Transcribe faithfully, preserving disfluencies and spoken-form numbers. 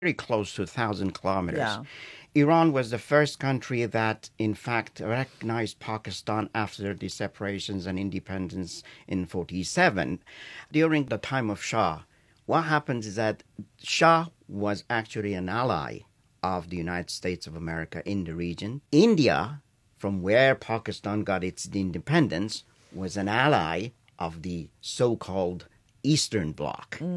very close to one thousand kilometers. Yeah. Iran was the first country that, in fact, recognized Pakistan after the separations and independence in forty-seven. During the time of Shah, what happens is that Shah was actually an ally of the United States of America in the region. India, from where Pakistan got its independence, was an ally of the so-called Eastern Bloc.